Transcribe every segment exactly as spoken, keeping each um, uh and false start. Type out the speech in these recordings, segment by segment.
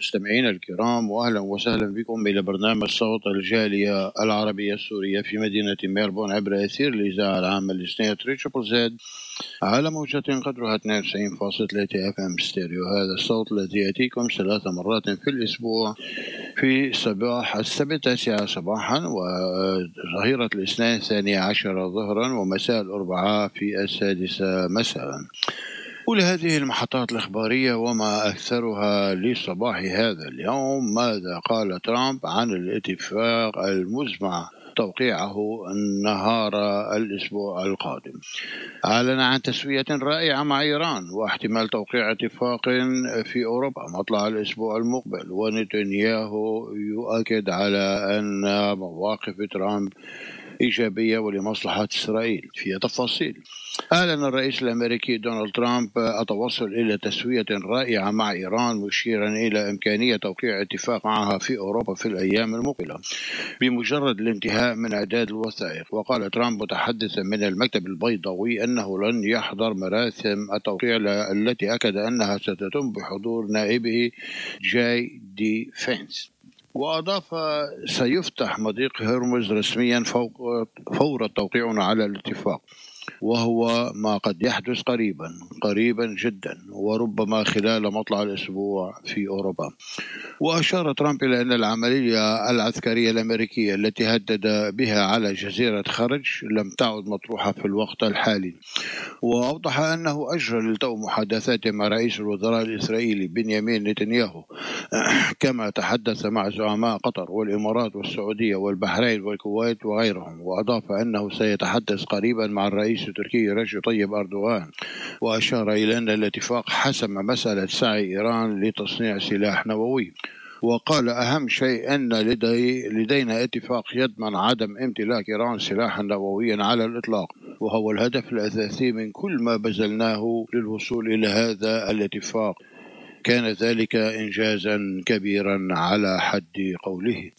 مستمعينا الكرام، وأهلا وسهلا بكم إلى برنامج صوت الجالية العربية السورية في مدينة ميلبورن عبر أثير الإذاعة العامة الاثنين تريبل زد على موجة قدرها اثنين وتسعين فاصلة ثلاثة اف ام ستيريو. هذا الصوت الذي يأتيكم ثلاث مرات في الأسبوع في صباح السبت التاسعة صباحا، وظهيرة الاثنين الثانية عشر ظهرا، ومساء الأربعاء في السادسة مساء. ولهذه المحطات الإخبارية وما أكثرها لصباح هذا اليوم: ماذا قال ترامب عن الاتفاق المزمع توقيعه النهار الأسبوع القادم؟ أعلن عن تسوية رائعة مع إيران واحتمال توقيع اتفاق في أوروبا مطلع الأسبوع المقبل، ونتنياهو يؤكد على أن مواقف ترامب إيجابية ولمصلحة إسرائيل. في تفاصيل: أعلن الرئيس الأمريكي دونالد ترامب التوصل إلى تسوية رائعة مع إيران، مشيرا إلى إمكانية توقيع اتفاق معها في أوروبا في الأيام المقبلة بمجرد الانتهاء من إعداد الوثائق. وقال ترامب متحدثا من المكتب البيضاوي أنه لن يحضر مراسم التوقيع التي أكد أنها ستتم بحضور نائبه جاي دي فينس. وأضاف: سيفتح مضيق هرمز رسميا فوق فور توقيعنا على الاتفاق، وهو ما قد يحدث قريبا قريبا جدا، وربما خلال مطلع الأسبوع في أوروبا. وأشار ترامب إلى أن العملية العسكرية الأمريكية التي هدد بها على جزيرة خرج لم تعد مطروحة في الوقت الحالي. وأوضح أنه أجرى للتو محادثات مع رئيس الوزراء الإسرائيلي بنيامين نتنياهو، كما تحدث مع زعماء قطر والإمارات والسعودية والبحرين والكويت وغيرهم. وأضاف أنه سيتحدث قريبا مع الرئيس التركي رجب طيب أردوغان. وأشار إلى أن الاتفاق حسم مسألة سعي إيران لتصنيع سلاح نووي. وقال: أهم شيء أن لدي لدينا اتفاق يضمن عدم امتلاك إيران سلاحا نوويا على الإطلاق، وهو الهدف الأساسي من كل ما بذلناه للوصول إلى هذا الاتفاق. كان ذلك إنجازا كبيرا على حد قوله.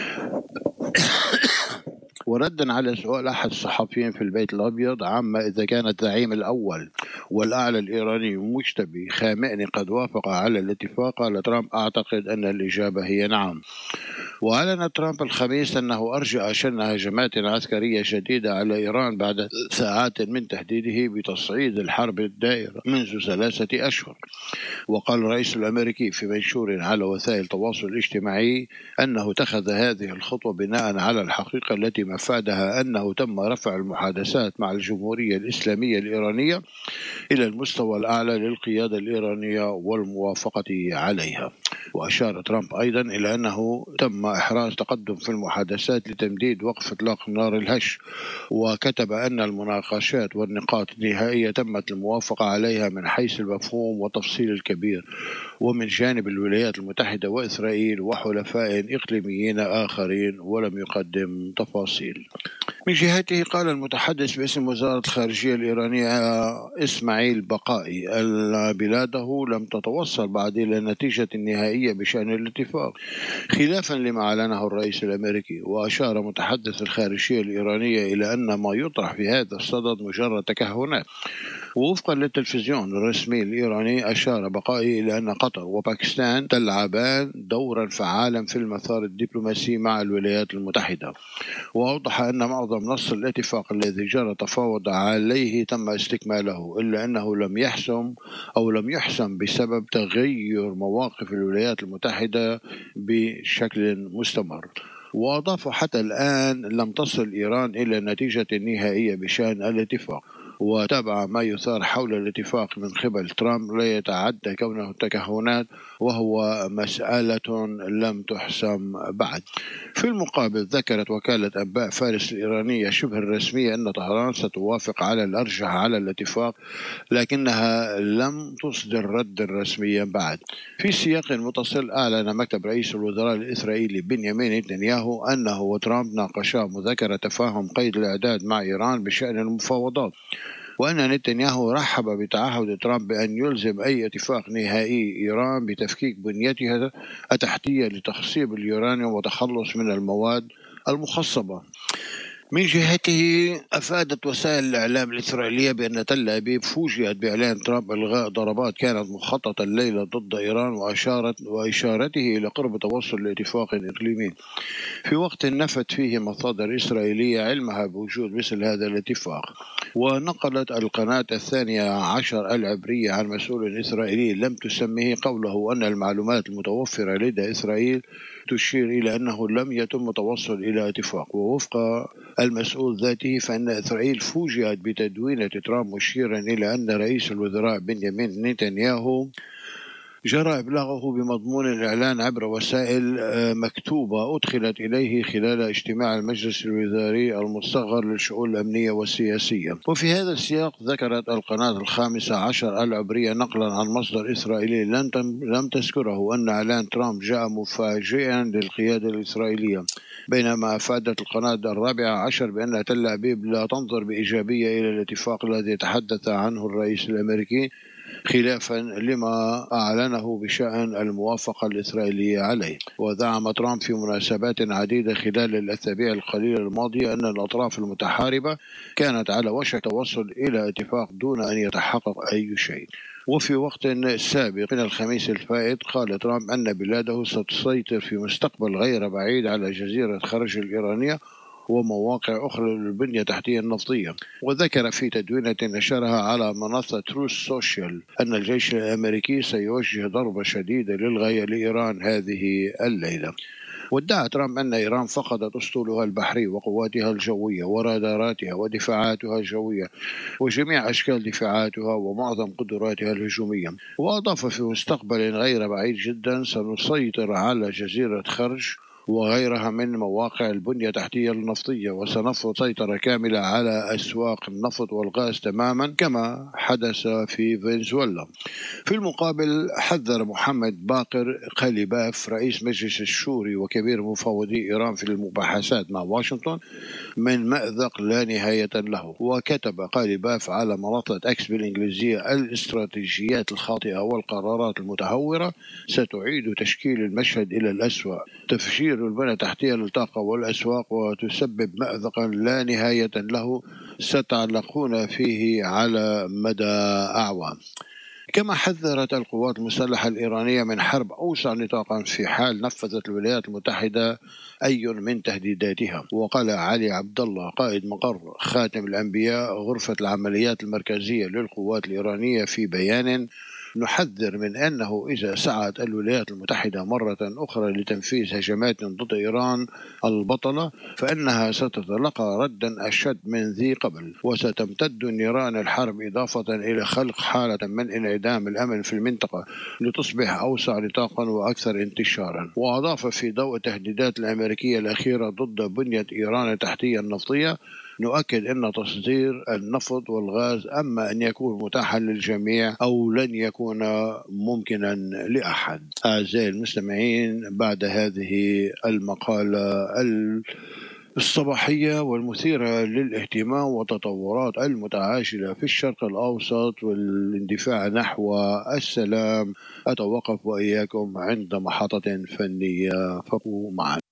وردا على سؤال أحد الصحفيين في البيت الأبيض عما إذا كان الزعيم الأول والأعلى الإيراني مجتبي خامئني قد وافق على الاتفاق، قال ترامب: أعتقد أن الإجابة هي نعم. وأعلن ترامب الخميس أنه أرجأ شن هجمات عسكرية شديدة على إيران بعد ساعات من تهديده بتصعيد الحرب الدائرة منذ ثلاثة أشهر. وقال الرئيس الأمريكي في منشور على وسائل التواصل الاجتماعي أنه اتخذ هذه الخطوة بناء على الحقيقة التي مفادها أنه تم رفع المحادثات مع الجمهورية الإسلامية الإيرانية إلى المستوى الأعلى للقيادة الإيرانية والموافقة عليها. وأشار ترامب أيضا إلى أنه تم إحراز تقدم في المحادثات لتمديد وقف إطلاق نار الهش، وكتب أن المناقشات والنقاط النهائية تمت الموافقة عليها من حيث المفهوم والتفصيل الكبير، ومن جانب الولايات المتحدة وإسرائيل وحلفاء إقليميين آخرين، ولم يقدم تفاصيل. من جهته قال المتحدث باسم وزارة الخارجية الإيرانية إسماعيل بقائي أن بلاده لم تتوصل بعد إلى النتيجة النهائية بشأن الاتفاق، خلافا لما أعلنه الرئيس الأمريكي. وأشار متحدث الخارجية الإيرانية إلى أن ما يطرح في هذا الصدد مجرد تكهنات. ووفقا للتلفزيون الرسمي الإيراني، أشار بقائي إلى أن قطر وباكستان تلعبان دورا فعالا في المسار الدبلوماسي مع الولايات المتحدة. وأوضح أن معظم نص الاتفاق الذي جرى تفاوض عليه تم استكماله، إلا أنه لم يحسم أو لم يحسم بسبب تغير مواقف الولايات المتحدة بشكل مستمر. وأضاف: حتى الآن لم تصل إيران إلى نتيجة نهائية بشأن الاتفاق. وتابع ما يثار حول الاتفاق من قبل ترامب لا يتعدى كونه تكهنات، وهو مسألة لم تحسم بعد. في المقابل ذكرت وكالة أنباء فارس الإيرانية شبه الرسمية أن طهران ستوافق على الأرجح على الاتفاق، لكنها لم تصدر رد رسميا بعد. في سياق متصل، أعلن مكتب رئيس الوزراء الإسرائيلي بنيامين نتنياهو أنه وترامب ناقشا مذكرة تفاهم قيد الإعداد مع إيران بشأن المفاوضات، وأن نتنياهو رحب بتعهد ترامب بأن يلزم أي اتفاق نهائي إيران بتفكيك بنيتها التحتية لتخصيب اليورانيوم وتخلص من المواد المخصبة. من جهته أفادت وسائل الإعلام الإسرائيلية بأن تل أبيب فوجئت بإعلان ترامب إلغاء ضربات كانت مخططة الليلة ضد إيران، وأشارت وإشارته إلى قرب توصل لاتفاق إقليمي، في وقت نفت فيه مصادر إسرائيلية علمها بوجود مثل هذا الاتفاق. ونقلت القناة الثانية عشر العبرية عن مسؤول إسرائيلي لم تسمه قوله أن المعلومات المتوفرة لدى إسرائيل تشير إلى أنه لم يتم التوصل إلى اتفاق. ووفق المسؤول ذاته فإن إسرائيل فوجئت بتدوينة ترامب مشيرا إلى أن رئيس الوزراء بنيامين نتنياهو جرى إبلاغه بمضمون الإعلان عبر وسائل مكتوبة أدخلت إليه خلال اجتماع المجلس الوزاري المصغر للشؤون الأمنية والسياسية. وفي هذا السياق ذكرت القناة الخامسة عشر العبرية نقلا عن مصدر إسرائيلي لم تذكره أن إعلان ترامب جاء مفاجئا للقيادة الإسرائيلية، بينما أفادت القناة الرابعة عشر بأن تل أبيب لا تنظر بإيجابية إلى الاتفاق الذي تحدث عنه الرئيس الأمريكي، خلافا لما أعلنه بشأن الموافقة الإسرائيلية عليه. ودعم ترامب في مناسبات عديدة خلال الأسابيع القليلة الماضية أن الأطراف المتحاربة كانت على وشك التوصل إلى اتفاق دون أن يتحقق أي شيء. وفي وقت سابق من الخميس الفائت قال ترامب أن بلاده ستسيطر في مستقبل غير بعيد على جزيرة خرج الإيرانية ومواقع أخرى للبنية التحتية النفطية. وذكر في تدوينة نشرها على منصة تروث سوشيال أن الجيش الأمريكي سيوجه ضربة شديدة للغاية لإيران هذه الليلة. وادعى ترامب أن إيران فقدت أسطولها البحري وقواتها الجوية وراداراتها ودفاعاتها الجوية وجميع أشكال دفاعاتها ومعظم قدراتها الهجومية. وأضاف في مستقبل غير بعيد جدا سنسيطر على جزيرة خرج وغيرها من مواقع البنية التحتية النفطية، وسنفرض سيطرة كاملة على أسواق النفط والغاز تماما كما حدث في فنزويلا. في المقابل حذر محمد باقر قليباف رئيس مجلس الشوري وكبير مفوضي إيران في المباحثات مع واشنطن من مأزق لا نهاية له. وكتب قليباف على منصة أكس بالإنجليزية: الاستراتيجيات الخاطئة والقرارات المتهورة ستعيد تشكيل المشهد إلى الأسوأ، تفجير البنى التحتية للطاقة والأسواق، وتسبب مأزقا لا نهاية له ستعلقون فيه على مدى أعوام. كما حذرت القوات المسلحة الإيرانية من حرب أوسع نطاقا في حال نفذت الولايات المتحدة أي من تهديداتها. وقال علي عبد الله قائد مقر خاتم الأنبياء غرفة العمليات المركزية للقوات الإيرانية في بيان: نحذر من أنه إذا سعت الولايات المتحدة مرة أخرى لتنفيذ هجمات ضد إيران البطلة فإنها ستتلقى ردا أشد من ذي قبل، وستمتد نيران الحرب إضافة إلى خلق حالة من انعدام الأمن في المنطقة لتصبح أوسع نطاقا وأكثر انتشارا. وأضاف في ضوء التهديدات الأمريكية الأخيرة ضد بنية إيران التحتية النفطية: نؤكد أن تصدير النفط والغاز أما أن يكون متاحا للجميع أو لن يكون ممكنا لأحد. أعزائي المستمعين، بعد هذه المقالة الصباحية والمثيرة للاهتمام والتطورات المتعاجلة في الشرق الأوسط والاندفاع نحو السلام، أتوقف وإياكم عند محطة فنية، فابقوا معنا.